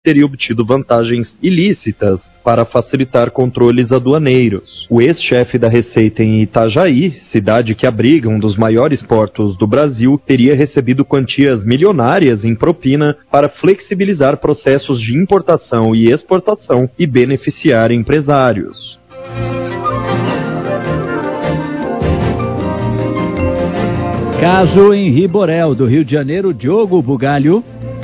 teria obtido vantagens ilícitas para facilitar controles aduaneiros. O ex-chefe da Receita em Itajaí, cidade que abriga um dos maiores portos do Brasil, teria recebido quantias milionárias em propina para flexibilizar processos de importação e exportação e beneficiar empresários. Caso Henri Borel, do Rio de Janeiro, Diogo Bugalho.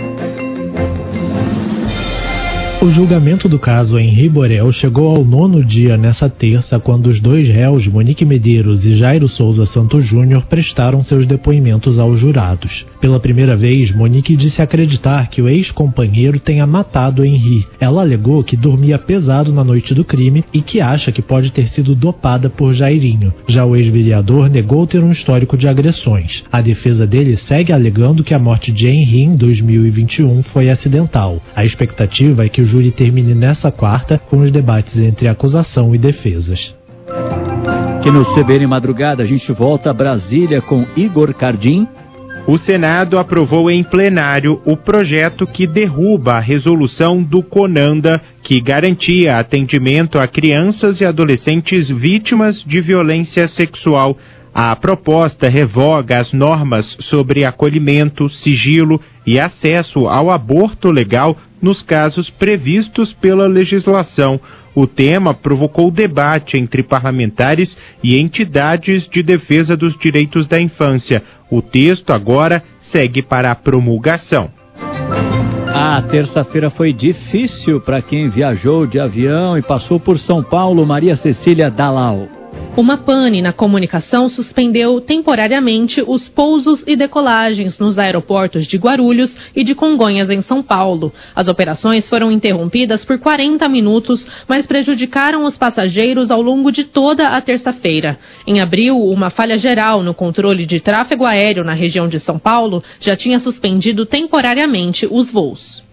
O julgamento do caso Henri Borel chegou ao 9º dia nessa terça, quando os dois réus, Monique Medeiros e Jairo Souza Santos Júnior, prestaram seus depoimentos aos jurados. Pela primeira vez, Monique disse acreditar que o ex-companheiro tenha matado Henri. Ela alegou que dormia pesado na noite do crime e que acha que pode ter sido dopada por Jairinho. Já o ex-vereador negou ter um histórico de agressões. A defesa dele segue alegando que a morte de Henri em 2021 foi acidental. A expectativa é que o júri termine nessa quarta com os debates entre acusação e defesas. Aqui no CBN Madrugada a gente volta a Brasília com Igor Cardim. O Senado aprovou em plenário o projeto que derruba a resolução do CONANDA que garantia atendimento a crianças e adolescentes vítimas de violência sexual. A proposta revoga as normas sobre acolhimento, sigilo e acesso ao aborto legal nos casos previstos pela legislação. O tema provocou debate entre parlamentares e entidades de defesa dos direitos da infância. O texto agora segue para a promulgação. A terça-feira foi difícil para quem viajou de avião e passou por São Paulo. Maria Cecília Dalal. Uma pane na comunicação suspendeu temporariamente os pousos e decolagens nos aeroportos de Guarulhos e de Congonhas, em São Paulo. As operações foram interrompidas por 40 minutos, mas prejudicaram os passageiros ao longo de toda a terça-feira. Em abril, uma falha geral no controle de tráfego aéreo na região de São Paulo já tinha suspendido temporariamente os voos.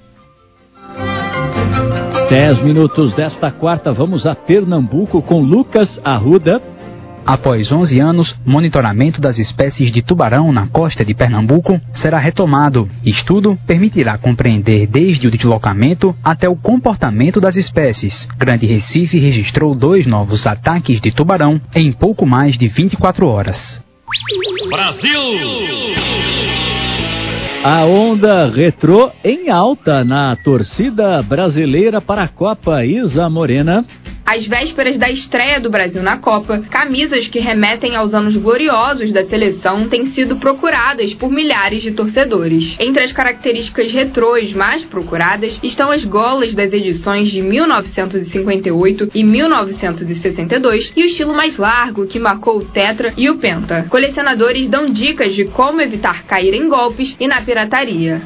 10 minutos desta quarta, vamos a Pernambuco com Lucas Arruda. Após 11 anos, monitoramento das espécies de tubarão na costa de Pernambuco será retomado. Estudo permitirá compreender desde o deslocamento até o comportamento das espécies. Grande Recife registrou 2 novos ataques de tubarão em pouco mais de 24 horas. Brasil! A onda retrô em alta na torcida brasileira para a Copa. Isa Morena. Às vésperas da estreia do Brasil na Copa, camisas que remetem aos anos gloriosos da seleção têm sido procuradas por milhares de torcedores. Entre as características retrôs mais procuradas estão as golas das edições de 1958 e 1962 e o estilo mais largo que marcou o tetra e o penta. Colecionadores dão dicas de como evitar cair em golpes e na pirataria.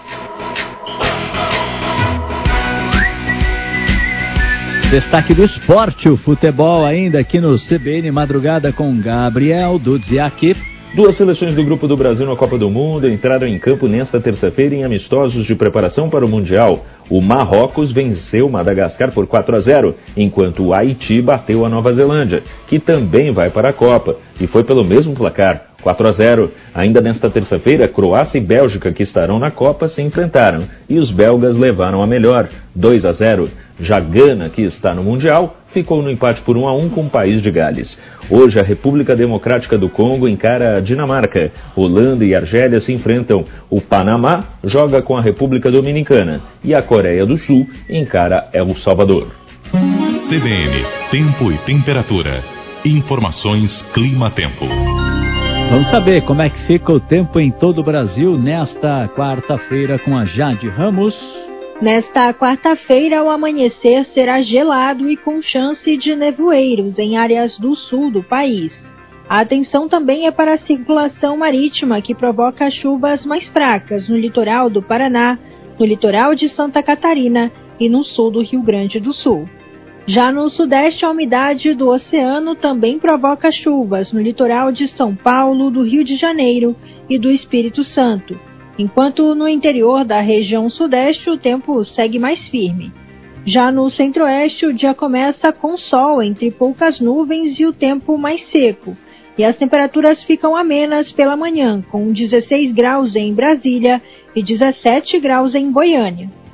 Destaque do esporte, o futebol ainda aqui no CBN Madrugada com Gabriel Dudziak. 2 seleções do Grupo do Brasil na Copa do Mundo entraram em campo nesta terça-feira em amistosos de preparação para o Mundial. O Marrocos venceu Madagascar por 4-0, enquanto o Haiti bateu a Nova Zelândia, que também vai para a Copa, e foi pelo mesmo placar, 4-0. Ainda nesta terça-feira, Croácia e Bélgica, que estarão na Copa, se enfrentaram, e os belgas levaram a melhor, 2-0. Já Gana, que está no Mundial, ficou no empate por 1-1 com o país de Gales. Hoje, a República Democrática do Congo encara a Dinamarca. Holanda e Argélia se enfrentam. O Panamá joga com a República Dominicana. E a Coreia do Sul encara El Salvador. CBN, Tempo e Temperatura. Informações Clima-Tempo. Vamos saber como é que fica o tempo em todo o Brasil nesta quarta-feira com a Jade Ramos. Nesta quarta-feira, o amanhecer será gelado e com chance de nevoeiros em áreas do sul do país. A atenção também é para a circulação marítima, que provoca chuvas mais fracas no litoral do Paraná, no litoral de Santa Catarina e no sul do Rio Grande do Sul. Já no sudeste, a umidade do oceano também provoca chuvas no litoral de São Paulo, do Rio de Janeiro e do Espírito Santo. Enquanto no interior da região sudeste o tempo segue mais firme. Já no centro-oeste o dia começa com sol entre poucas nuvens e o tempo mais seco. E as temperaturas ficam amenas pela manhã, com 16 graus em Brasília e 17 graus em Goiânia.